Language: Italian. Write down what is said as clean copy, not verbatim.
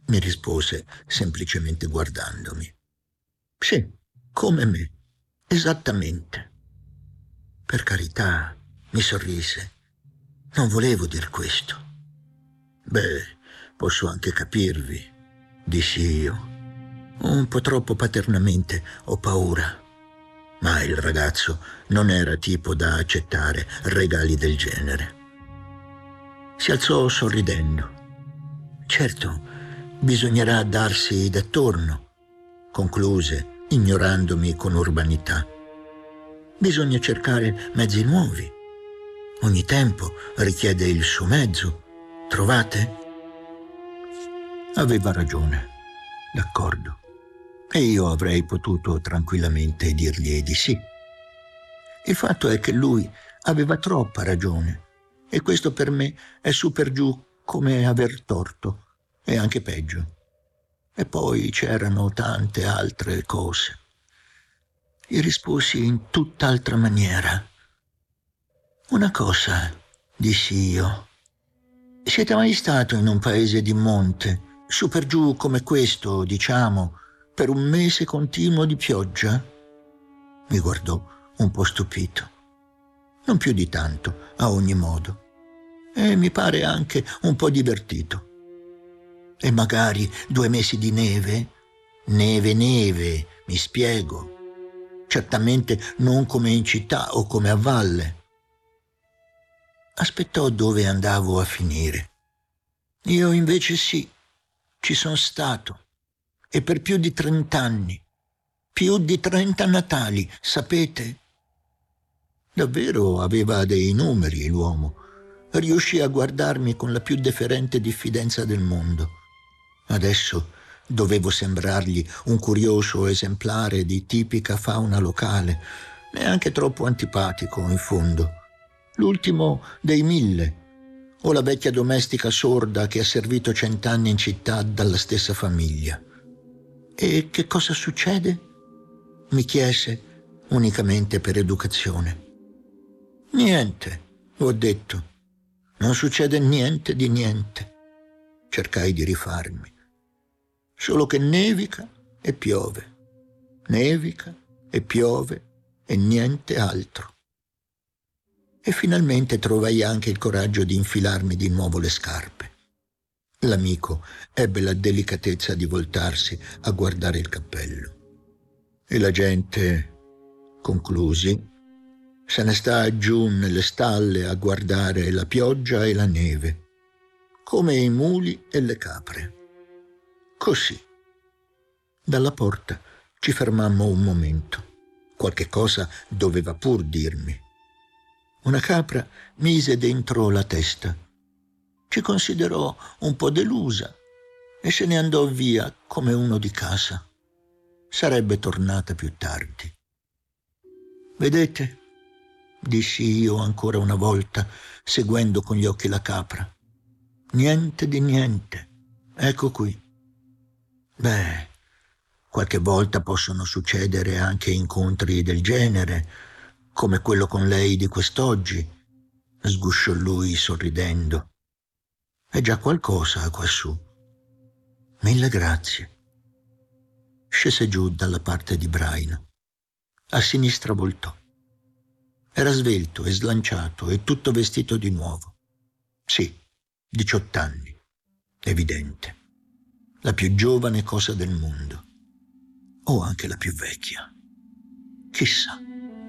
mi rispose semplicemente guardandomi. Sì, come me, esattamente. Per carità, mi sorrise. Non volevo dir questo. Beh, posso anche capirvi, dissi io. Un po' troppo paternamente ho paura. Ma il ragazzo non era tipo da accettare regali del genere. Si alzò sorridendo. Certo, bisognerà darsi d'attorno, concluse, ignorandomi con urbanità. Bisogna cercare mezzi nuovi. Ogni tempo richiede il suo mezzo. Trovate? Aveva ragione, d'accordo. E io avrei potuto tranquillamente dirgli di sì. Il fatto è che lui aveva troppa ragione e questo per me è su per giù come aver torto e anche peggio. E poi c'erano tante altre cose. Gli risposi in tutt'altra maniera. Una cosa, dissi io. Siete mai stato in un paese di monte, su per giù come questo, diciamo, per un mese continuo di pioggia? Mi guardò un po' stupito. Non più di tanto, a ogni modo. E mi pare anche un po' divertito. E magari 2 mesi di neve? Neve, mi spiego. Certamente non come in città o come a valle. Aspettò dove andavo a finire. Io invece sì, ci sono stato. E per più di 30 anni. Più di 30 Natali, sapete? Davvero aveva dei numeri l'uomo. Riuscì a guardarmi con la più deferente diffidenza del mondo. Adesso dovevo sembrargli un curioso esemplare di tipica fauna locale, neanche troppo antipatico in fondo. L'ultimo dei 1000, o la vecchia domestica sorda che ha servito 100 anni in città dalla stessa famiglia. E che cosa succede? Mi chiese, unicamente per educazione. Niente, ho detto. Non succede niente di niente. Cercai di rifarmi. Solo che nevica e piove. Nevica e piove e niente altro. E finalmente trovai anche il coraggio di infilarmi di nuovo le scarpe. L'amico ebbe la delicatezza di voltarsi a guardare il cappello. E la gente, conclusi, se ne sta giù nelle stalle a guardare la pioggia e la neve, come i muli e le capre. Così. Dalla porta ci fermammo un momento. Qualche cosa doveva pur dirmi. Una capra mise dentro la testa. Ci considerò un po' delusa e se ne andò via come uno di casa. Sarebbe tornata più tardi. Vedete? Dissi io ancora una volta, seguendo con gli occhi la capra. Niente di niente. Ecco qui. Beh, qualche volta possono succedere anche incontri del genere, come quello con lei di quest'oggi, sgusciò lui sorridendo. È già qualcosa quassù. Mille grazie. Scese giù dalla parte di Braino. A sinistra voltò. Era svelto e slanciato e tutto vestito di nuovo. Sì, 18 anni. Evidente. La più giovane cosa del mondo. O anche la più vecchia. Chissà.